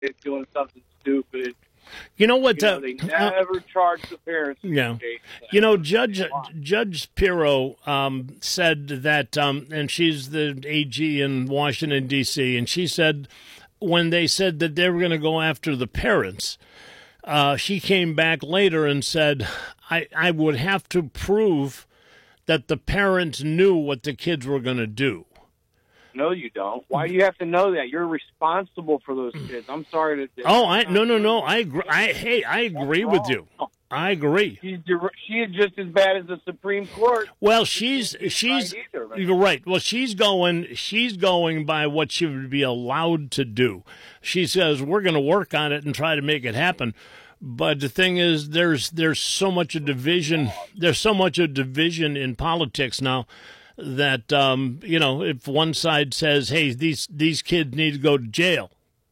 kid doing something stupid. You know what? They never charge the parents. Yeah. You know, Judge Pirro said that, and she's the AG in Washington, D.C., and she said when they said that they were going to go after the parents, she came back later and said, I would have to prove that the parents knew what the kids were going to do. No, you don't. Why do you have to know that? You're responsible for those kids. I'm sorry to. No. I agree. I agree with you. I agree. She is just as bad as the Supreme Court. Well, you're right. Well, she's going by what she would be allowed to do. She says we're going to work on it and try to make it happen. But the thing is, there's so much of division. There's so much of division in politics now that if one side says, "Hey, these kids need to go to jail,"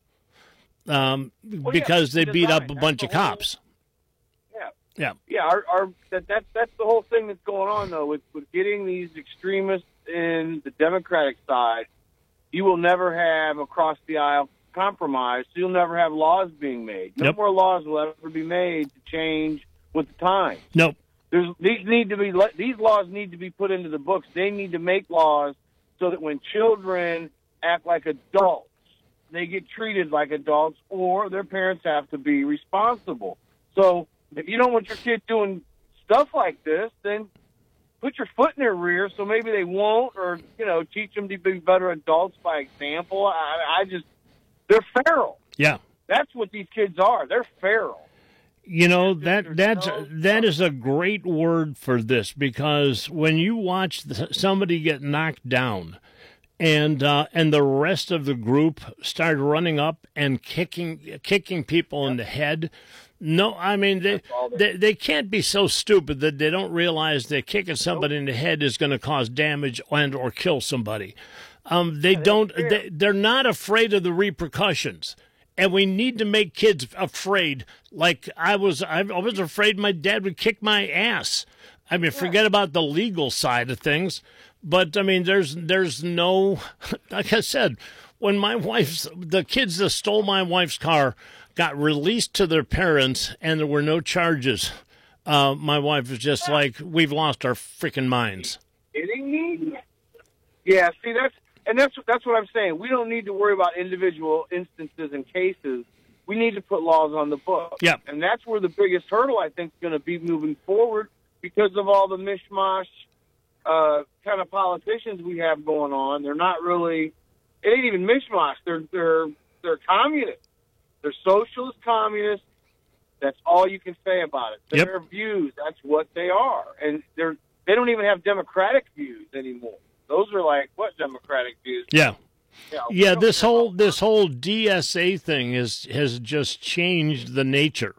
because they beat up a bunch of cops. Yeah. That's the whole thing that's going on though with getting these extremists in the Democratic side. You will never have across the aisle compromise. So you'll never have laws being made. No more laws will ever be made to change with the times. Nope. These laws need to be put into the books. They need to make laws so that when children act like adults, they get treated like adults, or their parents have to be responsible. So if you don't want your kid doing stuff like this, then put your foot in their rear so maybe they won't, or teach them to be better adults by example. They're feral. Yeah, that's what these kids are. They're feral. That is a great word for this, because when you watch somebody get knocked down, and the rest of the group start running up and kicking people in the head. No, I mean they can't be so stupid that they don't realize that kicking somebody in the head is going to cause damage and or kill somebody. They're not afraid of the repercussions. And we need to make kids afraid. Like I was afraid my dad would kick my ass. I mean, forget about the legal side of things. But I mean, there's no, like I said, when the kids that stole my wife's car got released to their parents and there were no charges, my wife was just like, we've lost our freaking minds. Kidding me? Yeah, see, that's what I'm saying. We don't need to worry about individual instances and cases. We need to put laws on the book. Yeah. And that's where the biggest hurdle, I think, is going to be moving forward because of all the mishmash kind of politicians we have going on. They're not really – it ain't even mishmash. They're communists. They're socialist communists. That's all you can say about it. Their views, that's what they are. And they don't even have democratic views anymore. Those are like, what democratic views? Yeah. Yeah, this whole DSA thing has just changed the nature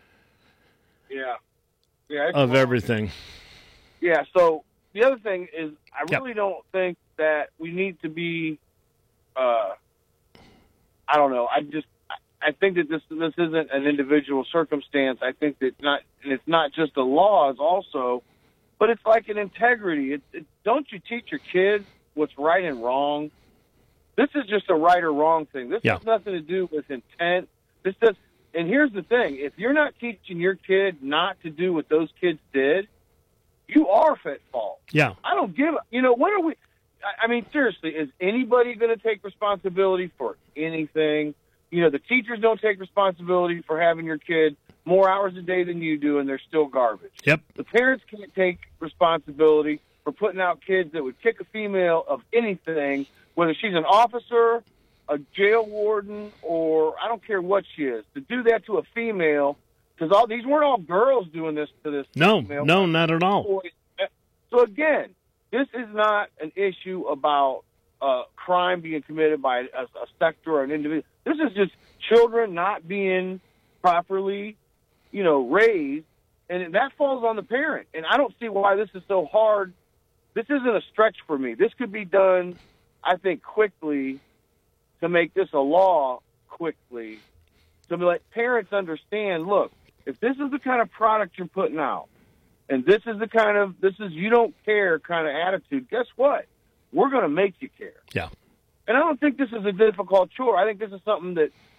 of everything. Yeah, so the other thing is I really don't think that we need to be I don't know. I think that this isn't an individual circumstance. I think that it's not just the laws also, but it's like an integrity. Don't you teach your kids what's right and wrong? This is just a right or wrong thing. This has nothing to do with intent. And here's the thing. If you're not teaching your kid not to do what those kids did, you are at fault. Yeah. I don't give a, when are we, I mean, seriously, is anybody going to take responsibility for anything? The teachers don't take responsibility for having your kid more hours a day than you do, and they're still garbage. Yep. The parents can't take responsibility for putting out kids that would kick a female of anything, whether she's an officer, a jail warden, or I don't care what she is. To do that to a female, because these weren't all girls doing this to this female. No, not at all. So again, this is not an issue about crime being committed by a sector or an individual. This is just children not being properly, raised, and that falls on the parent. And I don't see why this is so hard. This isn't a stretch for me. This could be done, I think, quickly to make this a law quickly, to let parents understand, look, if this is the kind of product you're putting out, and this is you don't care kind of attitude, guess what? We're going to make you care. Yeah. And I don't think this is a difficult chore. I think this is something that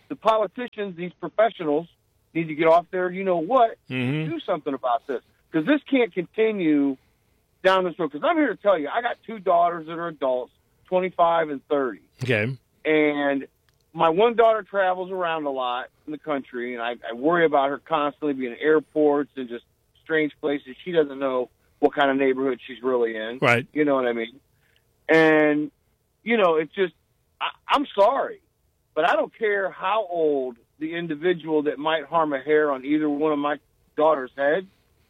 the politicians, these professionals, need to get off there. You know what? Mm-hmm. Do something about this, because this can't continue down this road. Because I'm here to tell you, I got 2 daughters that are adults, 25 and 30. Okay. And my one daughter travels around a lot in the country, and I worry about her constantly being in airports and just strange places. She doesn't know what kind of neighborhood she's really in. Right. You know what I mean? And, you know, it's just, I'm sorry, but I don't care how old the individual that might harm a hair on either one of my daughter's head.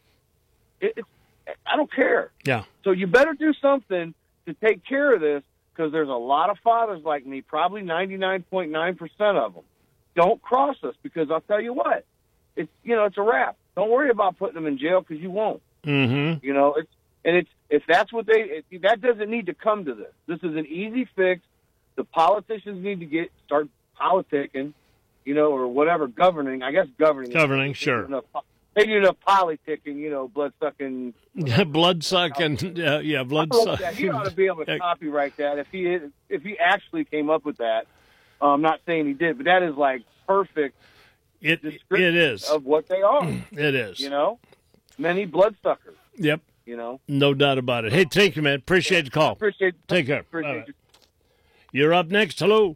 I don't care. Yeah. So you better do something to take care of this, because there's a lot of fathers like me, probably 99.9% of them, don't cross us, because I'll tell you what, it's a wrap. Don't worry about putting them in jail, because you won't. Mm-hmm. You know, if that's what that doesn't need to come to this. This is an easy fix. The politicians need to start politicking, you know, or whatever, governing. I guess governing. Governing, sure. They need enough politicking, you know, blood-sucking. Blood-sucking, yeah, blood-sucking. He ought to be able to copyright that if he actually came up with that. I'm not saying he did, but that is like perfect. It is of what they are. It is. You know, many bloodsuckers. Yep. You know, no doubt about it. Hey, thank you, man. Appreciate the call. Take care. Appreciate you. You're up next. Hello.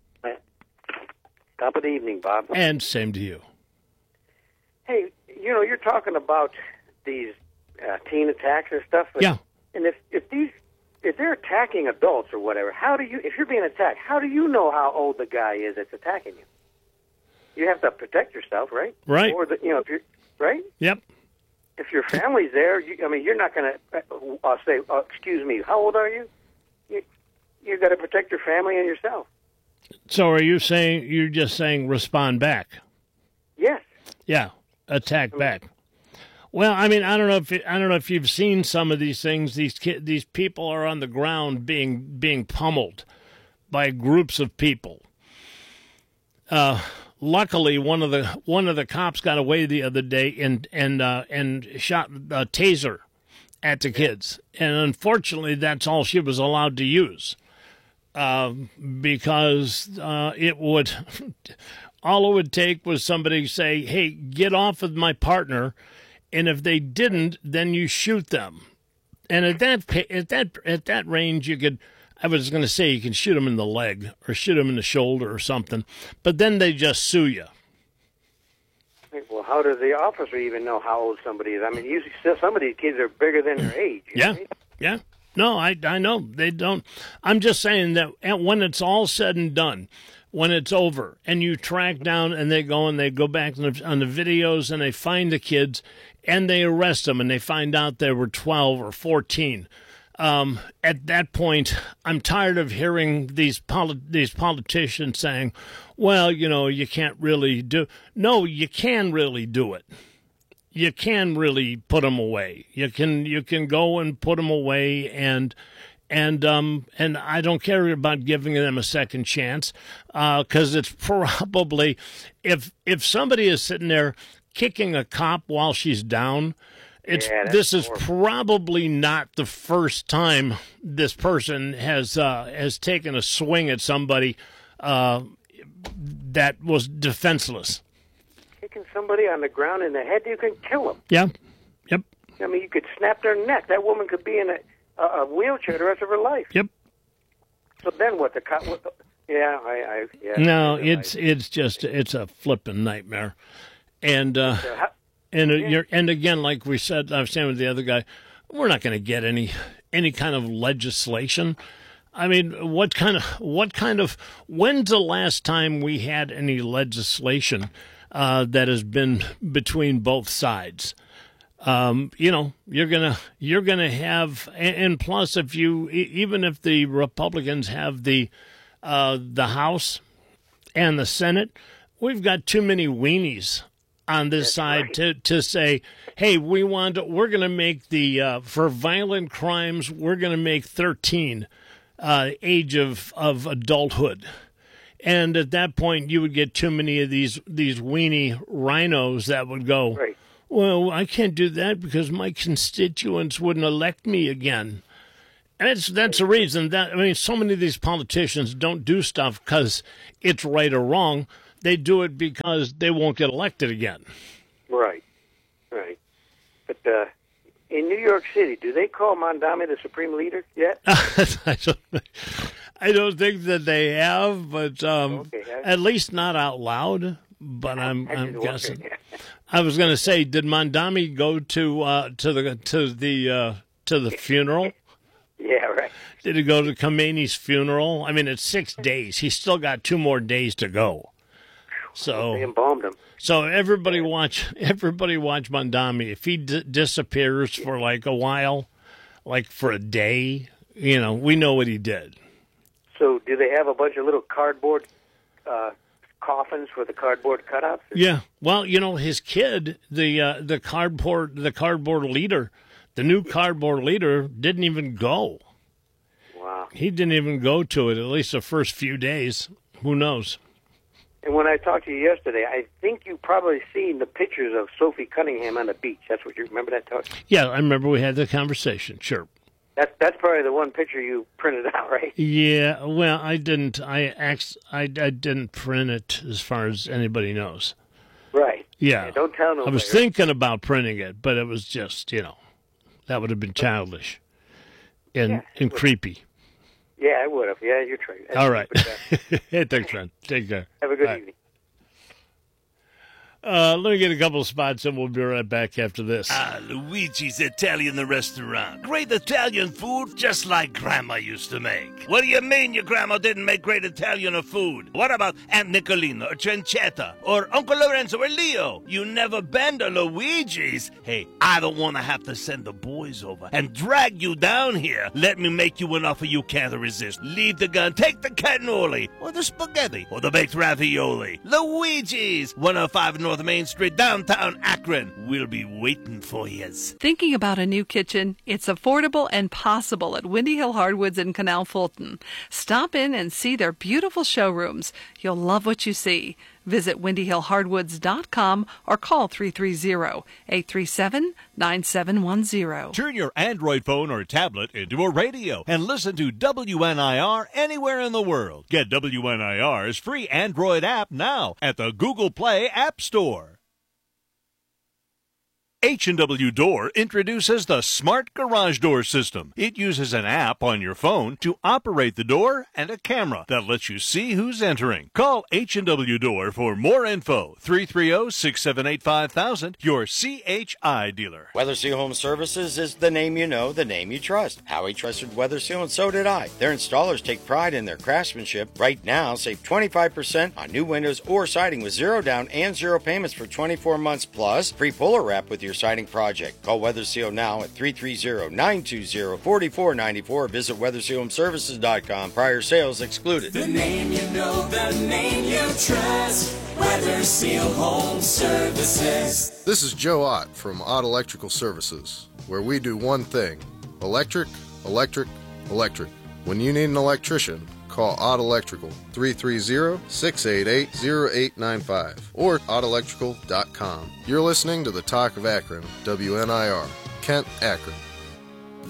Top of the evening, Bob. And same to you. Hey, you know, you're talking about these teen attacks and stuff. Yeah. And if they're attacking adults or whatever, if you're being attacked, how do you know how old the guy is that's attacking you? You have to protect yourself, right? Right. Or if you're right. Yep. If your family's there, you're not going to say, "Excuse me, how old are you?" You got to protect your family and yourself. So, you're just saying respond back? Yes. Yeah. Attack back. Well, I mean, I don't know if you've seen some of these things. These people are on the ground being pummeled by groups of people. Luckily, one of the cops got away the other day and shot a taser at the kids, and unfortunately, that's all she was allowed to use, because it would. All it would take was somebody say, "Hey, get off of my partner," and if they didn't, then you shoot them. And at that range, you could. I was going to say you can shoot them in the leg or shoot them in the shoulder or something, but then they just sue you. Well, how does the officer even know how old somebody is? I mean, usually some of these kids are bigger than their age. Yeah, yeah. No, I know they don't. I'm just saying that when it's all said and done, when it's over, and you track down and they go back on the videos and they find the kids and they arrest them and they find out they were 12 or 14. At that point, I'm tired of hearing these politicians saying, well, you know, you can't really do. No, you can really do it. You can really put them away. You can go and put them away, and I don't care about giving them a second chance, because it's probably if somebody is sitting there kicking a cop while she's down. This is probably not the first time this person has taken a swing at somebody that was defenseless. Kicking somebody on the ground in the head, you can kill them. Yeah. Yep. I mean, you could snap their neck. That woman could be in a wheelchair the rest of her life. Yep. So then what? The cop? Yeah. No, it's a flipping nightmare, and. And again, like we said, I was saying with the other guy, we're not going to get any kind of legislation. I mean, what kind of? When's the last time we had any legislation that has been between both sides? You know, you're gonna have, and plus, even if the Republicans have the House and the Senate, we've got too many weenies on this side to say, hey, we're going to make for violent crimes, we're going to make 13 age of adulthood. And at that point, you would get too many of these weenie rhinos that would go, well, I can't do that because my constituents wouldn't elect me again. And that's the reason so many of these politicians don't do stuff because it's right or wrong. They do it because they won't get elected again. Right. But in New York City, do they call Mondami the Supreme Leader yet? I don't think that they have, but at least not out loud. But I'm guessing. I was going to say, did Mondami go to the funeral? Yeah, right. Did he go to Khomeini's funeral? I mean, it's 6 days. He's still got 2 more days to go. So they embalmed him. So everybody watch Mondami. If he disappears for like a while, like for a day, we know what he did. So do they have a bunch of little cardboard coffins for the cardboard cutouts? Yeah. Well, his kid, the cardboard leader, the new cardboard leader, didn't even go. Wow. He didn't even go to it, at least the first few days. Who knows? And when I talked to you yesterday, I think you probably seen the pictures of Sophie Cunningham on the beach. That's what you remember that talk? Yeah, I remember we had the conversation. Sure. That's probably the one picture you printed out, right? Yeah. Well, I didn't. I didn't print it, as far as anybody knows. Right. Yeah. Don't tell nobody. I was thinking about printing it, but it was just, that would have been childish and creepy. Yeah, I would have. Yeah, you're true. All right. Hey, thanks, friend. Take care. Have a good evening. Let me get a couple of spots, and we'll be right back after this. Luigi's Italian Restaurant. Great Italian food, just like Grandma used to make. What do you mean your grandma didn't make great Italian food? What about Aunt Nicolina or Trencetta or Uncle Lorenzo or Leo? You never been to Luigi's? Hey, I don't want to have to send the boys over and drag you down here. Let me make you an offer you can't resist. Leave the gun, take the cannoli, or the spaghetti, or the baked ravioli. Luigi's, 105 North Main Street, downtown Akron. We'll be waiting for yous. Thinking about a new kitchen? It's affordable and possible at Windy Hill Hardwoods in Canal Fulton. Stop in and see their beautiful showrooms. You'll love what you see. Visit WindyHillHardwoods.com or call 330-837-9710. Turn your Android phone or tablet into a radio and listen to WNIR anywhere in the world. Get WNIR's free Android app now at the Google Play App Store. H&W Door introduces the Smart Garage Door System. It uses an app on your phone to operate the door and a camera that lets you see who's entering. Call H&W Door for more info. 330-678-5000, your CHI dealer. Weather Seal Home Services is the name you know, the name you trust. Howie trusted Weather Seal, and so did I. Their installers take pride in their craftsmanship. Right now, save 25% on new windows or siding with 0 down and 0 payments for 24 months, plus free puller wrap with your siding project. Call Weather Seal now at 330-920-4494. Visit WeatherSealHomeservices.com. Prior sales excluded. The name you know, the name you trust. Weather Seal Home Services. This is Joe Ott from Ott Electrical Services, where we do one thing: electric, electric, electric. When you need an electrician, call Ott Electrical, 330-688-0895, or ottelectrical.com. You're listening to the Talk of Akron, WNIR, Kent, Akron.